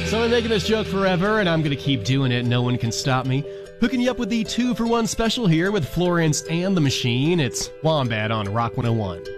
So I'm making this joke forever, and I'm going to keep doing it. No one can stop me. Hooking you up with the 2-for-1 special here with Florence and the Machine. It's Wombat on Rock 101.